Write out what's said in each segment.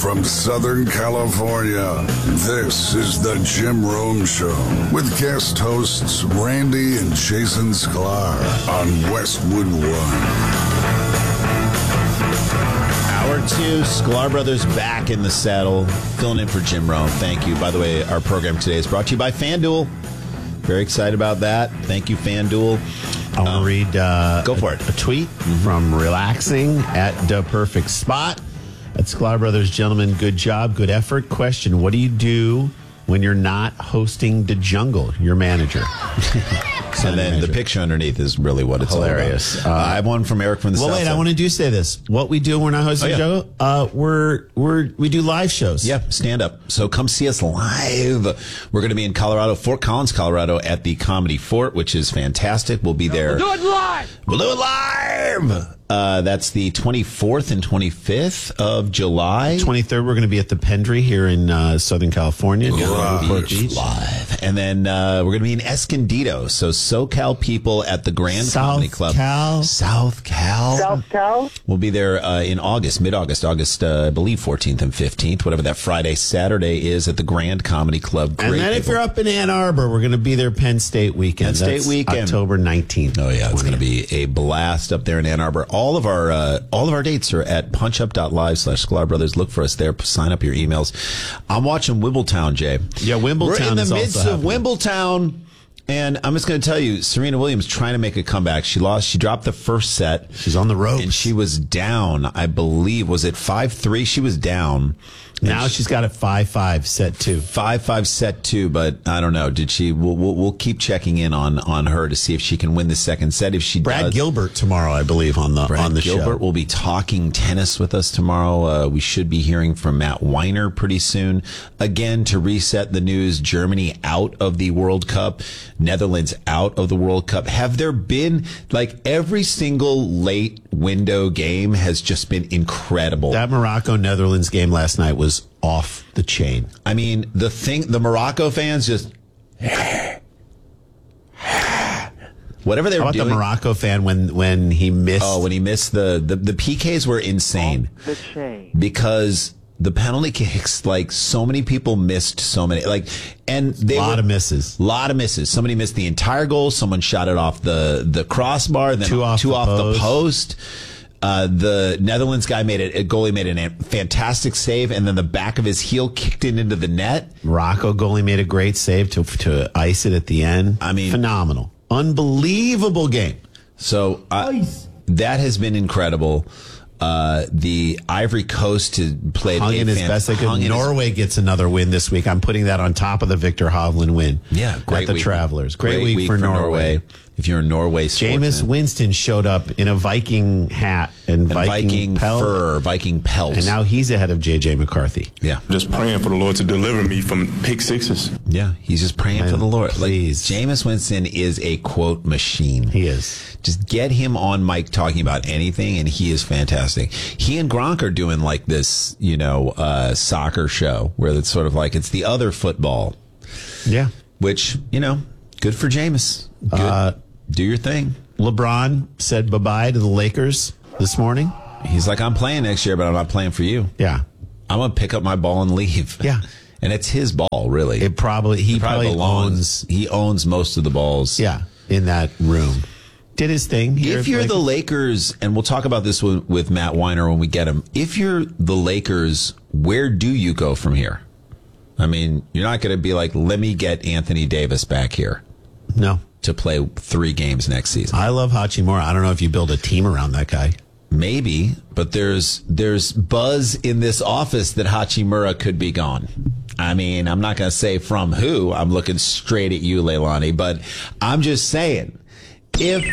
from Southern California, this is the Jim Rome Show with guest hosts Randy and Jason Sklar on Westwood One. Hour 2, Sklar Brothers back in the saddle, filling in for Jim Rome. Thank you. By the way, our program today is brought to you by FanDuel. Very excited about that. Thank you, FanDuel. I want to read go for it. A tweet from Relaxing at the Perfect Spot. At Sklar Brothers, gentlemen, good job, good effort. Question, what do you do when you're not hosting the jungle, your manager? And then the picture underneath is really what it's hilarious. all about. I have one from Eric from the South Wait, side. I want to say this. What we do when we're not hosting the jungle, we do live shows. Yeah, stand up. So come see us live. We're going to be in Colorado, Fort Collins, Colorado, at the Comedy Fort, which is fantastic. We'll be there. We'll do it live. We'll do it live. That's the 24th and 25th of July. 23rd, we're going to be at the Pendry here in Southern California. Newport Beach live. And then we're going to be in Escondido. So SoCal people at the Grand Comedy Club. South Cal. We'll be there in August, mid-August, I believe 14th and 15th, whatever that Friday, Saturday is at the Grand Comedy Club. And then if you're up in Ann Arbor, we're going to be there Penn State weekend. Penn State weekend. October 19th. Oh, yeah. It's going to be a blast up there in Ann Arbor. All of our dates are at punchup.live/Sklar Brothers. Look for us there. Sign up your emails. I'm watching Wimbletown, Jay. Yeah, Wimbletown. We're in the is midst also of happening. Wimbletown, and I'm just going to tell you, Serena Williams trying to make a comeback. She lost. She dropped the first set. She's on the ropes. And she was down, I believe. Was it 5-3? She was down. Now she's got a 5-5 set 2. 5-5 set 2, but I don't know. Did she? We'll keep checking in on her to see if she can win the second set. If she Brad does, Gilbert tomorrow, I believe, on the Brad show. Gilbert will be talking tennis with us tomorrow. We should be hearing from Matt Weiner pretty soon. Again, to reset the news, Germany out of the World Cup, Netherlands out of the World Cup. Have there been, like, every single late window game has just been incredible. That Morocco-Netherlands game last night was off the chain. I mean, the Morocco fans just whatever they were How about doing. the Morocco fan when he missed? Oh, when he missed the PKs were insane. The chain. Because the penalty kicks, like, so many people missed so many, like, and they a lot of misses. Somebody missed the entire goal. Someone shot it off the crossbar, then Two off the post. The Netherlands guy goalie made a fantastic save, and then the back of his heel kicked it into the net. Morocco goalie made a great save to ice it at the end. I mean, phenomenal. Unbelievable game. So that has been incredible. The Ivory Coast played hung in his best they could. Norway gets another win this week. I'm putting that on top of the Victor Hovland win. Yeah, great at the week. Travelers. Great week for Norway. If you're a Norway sportsman. Jameis Winston showed up in a Viking hat and Viking fur, Viking pelt. And now he's ahead of J.J. McCarthy. Yeah. Just praying for the Lord to deliver me from pick sixes. Yeah, he's just praying for the Lord. Please. Like, Jameis Winston is a quote machine. He is. Just get him on mic talking about anything, and he is fantastic. He and Gronk are doing like this, soccer show where it's sort of like it's the other football. Yeah. Which, good for Jameis. Good. Do your thing. LeBron said bye-bye to the Lakers this morning. He's like, I'm playing next year, but I'm not playing for you. Yeah. I'm going to pick up my ball and leave. Yeah. And it's his ball, really. He probably belongs. He owns most of the balls. Yeah, in that room. Did his thing. If you're the Lakers, and we'll talk about this with Matt Weiner when we get him. If you're the Lakers, where do you go from here? I mean, you're not going to be like, let me get Anthony Davis back here. No. To play 3 games next season. I love Hachimura. I don't know if you build a team around that guy. Maybe, but there's buzz in this office that Hachimura could be gone. I mean, I'm not going to say from who. I'm looking straight at you, Leilani, but I'm just saying, if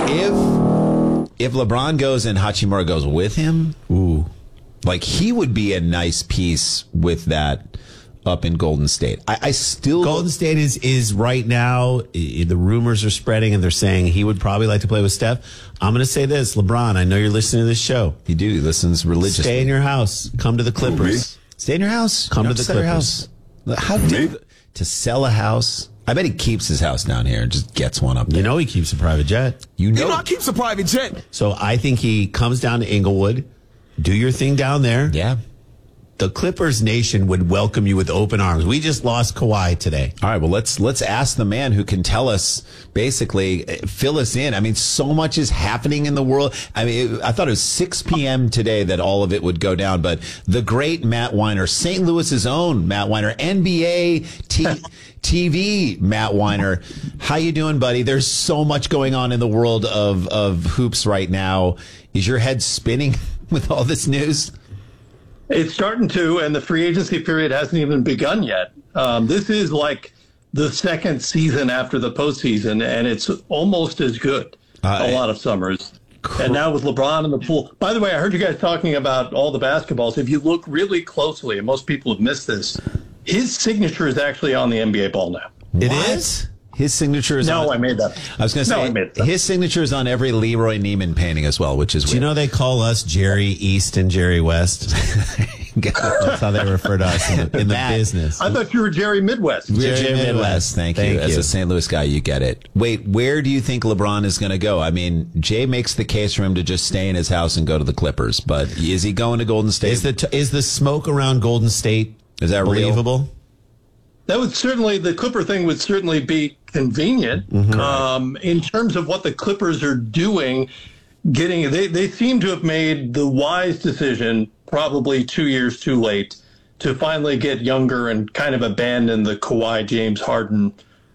LeBron goes and Hachimura goes with him, like, he would be a nice piece with that up in Golden State. I still Golden State is right now, the rumors are spreading and they're saying he would probably like to play with Steph. I'm going to say this, LeBron, I know you're listening to this show. You do. He listens religiously. Stay in your house. Come to the Clippers. Stay in your house. Come to the Clippers. How to sell a house? I bet he keeps his house down here and just gets one up there. You know he keeps a private jet. You know he keeps a private jet. So I think he comes down to Inglewood. Do your thing down there. Yeah. the Clippers nation would welcome you with open arms. We just lost Kawhi today. All right, well, let's ask the man who can tell us, basically, fill us in. I mean, so much is happening in the world. I mean, I thought it was 6 p.m. today that all of it would go down, but the great Matt Weiner, St. Louis's own Matt Weiner, NBA TV Matt Weiner. How you doing, buddy? There's so much going on in the world of hoops right now. Is your head spinning with all this news? It's starting to, and the free agency period hasn't even begun yet. This is like the second season after the postseason, and it's almost as good a lot of summers. And now with LeBron in the pool. By the way, I heard you guys talking about all the basketballs. If you look really closely, and most people have missed this, his signature is actually on the NBA ball now. It is? His signature is No, on, I made that. I was going to say, his signature is on every Leroy Neiman painting as well, which is weird. Do you know they call us Jerry East and Jerry West? That's how they refer to us in the business. I thought you were Jerry Midwest. We're Jerry Midwest. Thank you. As a St. Louis guy, you get it. Wait, where do you think LeBron is going to go? I mean, Jay makes the case for him to just stay in his house and go to the Clippers, but is he going to Golden State? Is the smoke around Golden State believable? Real? That would certainly, the Clipper thing would certainly be convenient. In terms of what the Clippers are doing, they seem to have made the wise decision, probably 2 years too late, to finally get younger and kind of abandon the Kawhi, James Harden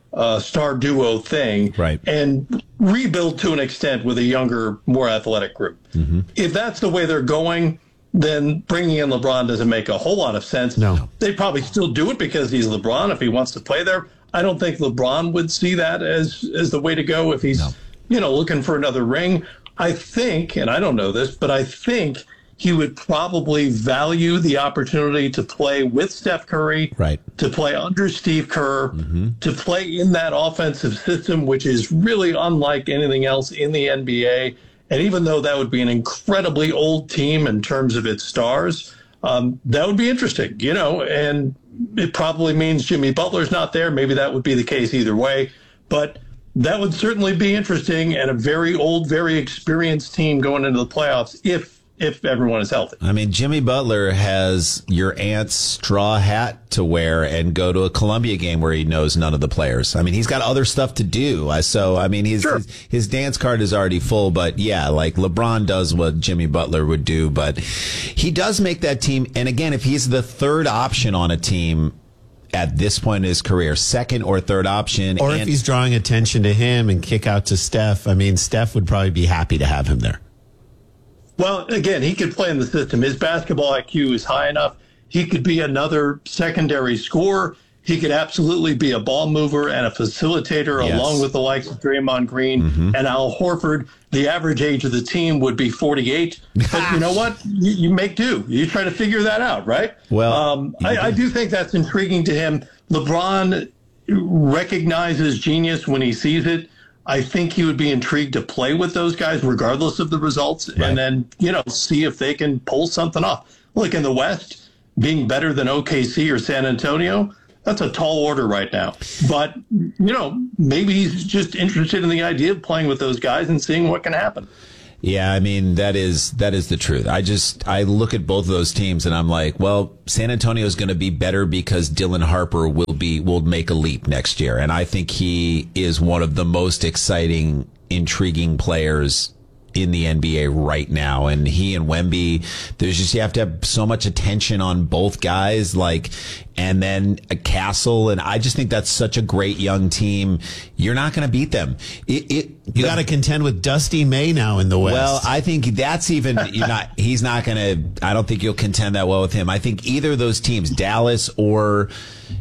star duo thing, right, and rebuild to an extent with a younger, more athletic group. If that's the way they're going, then bringing in LeBron doesn't make a whole lot of sense. No. They'd probably still do it because he's LeBron if he wants to play there. I don't think LeBron would see that as the way to go if he's, looking for another ring. I think, and I don't know this, but I think he would probably value the opportunity to play with Steph Curry, right, to play under Steve Kerr, to play in that offensive system, which is really unlike anything else in the NBA. And even though that would be an incredibly old team in terms of its stars, that would be interesting, and it probably means Jimmy Butler's not there. Maybe that would be the case either way. But that would certainly be interesting, and a very old, very experienced team going into the playoffs if everyone is healthy. I mean, Jimmy Butler has your aunt's straw hat to wear and go to a Columbia game where he knows none of the players. I mean, he's got other stuff to do. So, I mean, his dance card is already full. But, yeah, like LeBron does what Jimmy Butler would do. But he does make that team. And, again, if he's the third option on a team at this point in his career, second or third option. Or if he's drawing attention to him and kick out to Steph, I mean, Steph would probably be happy to have him there. Well, again, he could play in the system. His basketball IQ is high enough. He could be another secondary scorer. He could absolutely be a ball mover and a facilitator, along with the likes of Draymond Green and Al Horford. The average age of the team would be 48. But you know what? You make do. You try to figure that out, right? Well, I do think that's intriguing to him. LeBron recognizes genius when he sees it. I think he would be intrigued to play with those guys regardless of the results, and then, see if they can pull something off. Look, in the West, being better than OKC or San Antonio, that's a tall order right now. But, maybe he's just interested in the idea of playing with those guys and seeing what can happen. Yeah, I mean, that is the truth. I look at both of those teams and I'm like, well, San Antonio is going to be better because Dylan Harper will make a leap next year. And I think he is one of the most exciting, intriguing players in the NBA right now. And he and Wemby, you have to have so much attention on both guys, and then a Castle. And I just think that's such a great young team. You're not going to beat them. You got to contend with Dusty May now in the West. Well, I think that's even, he's not going to, I don't think you'll contend that well with him. I think either of those teams, Dallas or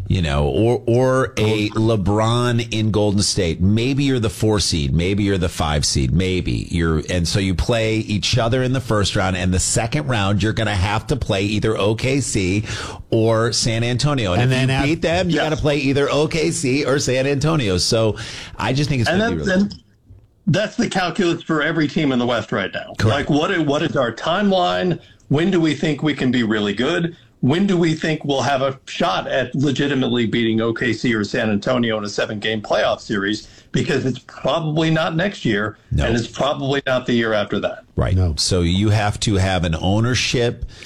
a LeBron in Golden State, maybe you're the 4 seed, maybe you're the 5 seed, and so you play each other in the first round, and the second round you're going to have to play either OKC or San Antonio. And if you beat them, you got to play either OKC or San Antonio. So I just think it's going to be really good. That's the calculus for every team in the West right now. Correct. Like, what is our timeline? When do we think we can be really good? When do we think we'll have a shot at legitimately beating OKC or San Antonio in a 7-game playoff series? Because it's probably not next year, and it's probably not the year after that. Right. No. So you have to have an ownership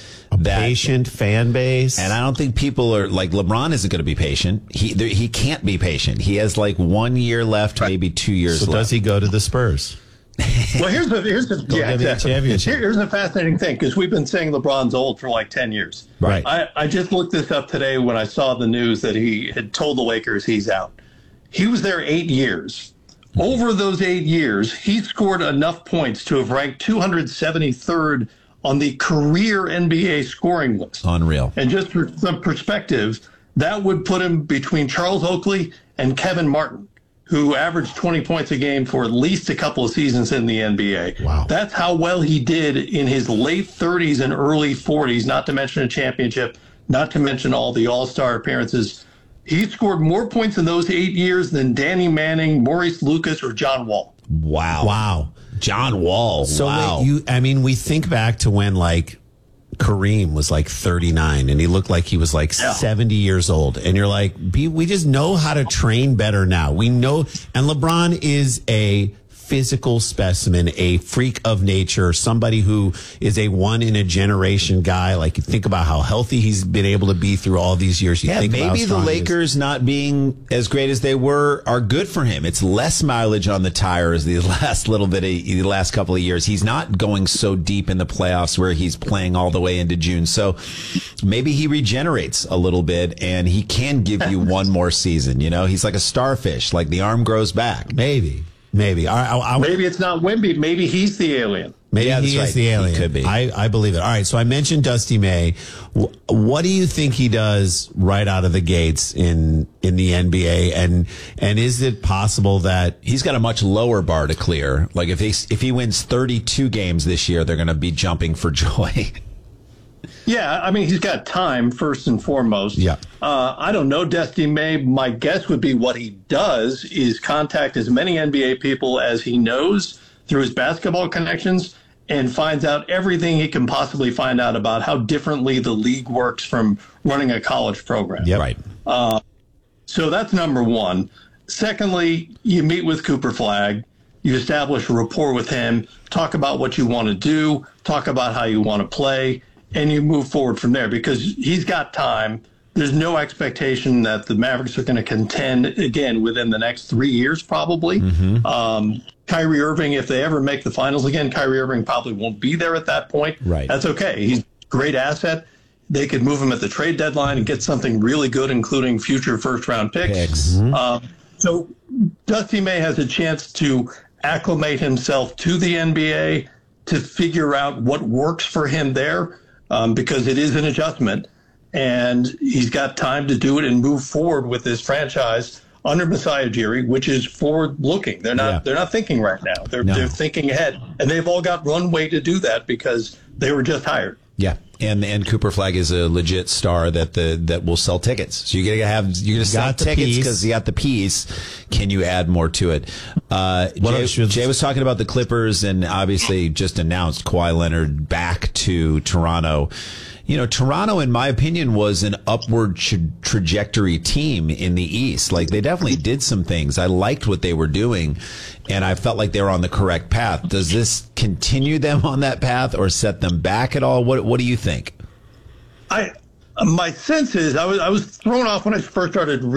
patient fan base. And I don't think people are like LeBron isn't going to be patient. He can't be patient. He has like 1 year left, maybe 2 years so left. does he go to the Spurs? Well, here's the get me a championship. Here's the fascinating thing, because we've been saying LeBron's old for like 10 years. Right. I just looked this up today when I saw the news that he had told the Lakers he's out. He was there 8 years. Over those 8 years, he scored enough points to have ranked 273rd on the career NBA scoring list. Unreal. And just for some perspective, that would put him between Charles Oakley and Kevin Martin, who averaged 20 points a game for at least a couple of seasons in the NBA. Wow. That's how well he did in his late 30s and early 40s, not to mention a championship, not to mention all the All-Star appearances. He scored more points in those 8 years than Danny Manning, Maurice Lucas, or John Wall. Wow. John Wall. So wow. we think back to when like Kareem was like 39 and he looked like he was like 70 years old. And you're like, we just know how to train better now. We know. And LeBron is a physical specimen, a freak of nature, somebody who is a one in a generation guy. Like, you think about how healthy he's been able to be through all these years. You think maybe the Lakers not being as great as they were are good for him. It's less mileage on the tires the last couple of years. He's not going so deep in the playoffs where he's playing all the way into June. So maybe he regenerates a little bit and he can give you one more season. You know, he's like a starfish, like the arm grows back. Maybe. Maybe it's not Wemby. Maybe he's the alien. Maybe Yeah, he that's is the right. alien. He could be. I believe it. All right, so I mentioned Dusty May. What do you think he does right out of the gates in the NBA? And is it possible that He's got a much lower bar to clear. Like if he wins 32 games this year, they're going to be jumping for joy. Yeah, I mean, he's got time, first and foremost. Yeah. I don't know, Dusty May. My guess would be what he does is contact as many NBA people as he knows through his basketball connections and finds out everything he can possibly find out about how differently the league works from running a college program. Yep. Right. So that's number one. Secondly, you meet with Cooper Flagg. You establish a rapport with him, talk about what you want to do, talk about how you want to play, and you move forward from there because he's got time. There's no expectation that the Mavericks are going to contend again within the next 3 years, probably. Kyrie Irving, if they ever make the finals again, Kyrie Irving probably won't be there at that point. Right. That's okay. He's a great asset. They could move him at the trade deadline and get something really good, including future first-round picks. So Dusty May has a chance to acclimate himself to the NBA, to figure out what works for him there, because it is an adjustment. And he's got time to do it and move forward with this franchise under Masai Ujiri, which is forward-looking. They're not thinking right now. They're thinking ahead, and they've all got runway to do that because they were just hired. Yeah, and Cooper Flagg is a legit star that will sell tickets. So you're gonna sell tickets because you got the piece. Can you add more to it? Jay was talking about the Clippers and obviously just announced Kawhi Leonard back to Toronto. You know, Toronto, in my opinion, was an upward trajectory team in the East. Like, they definitely did some things. I liked what they were doing, and I felt like they were on the correct path. Does this continue them on that path or set them back at all? What do you think? My sense is I was thrown off when I first started